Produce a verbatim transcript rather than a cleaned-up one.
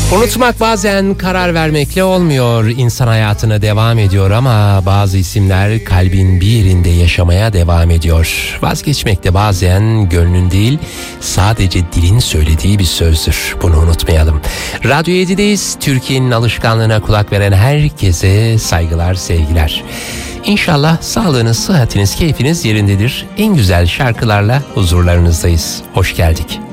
Unutmak bazen karar vermekle olmuyor. İnsan hayatına devam ediyor ama bazı isimler kalbin bir yerinde yaşamaya devam ediyor. Vazgeçmek de bazen gönlün değil, sadece dilin söylediği bir sözdür. Bunu unutmayalım. Radyo yedideyiz. Türkiye'nin alışkanlığına kulak veren herkese saygılar, sevgiler. İnşallah sağlığınız, sıhhatiniz, keyfiniz yerindedir. En güzel şarkılarla huzurlarınızdayız. Hoş geldik.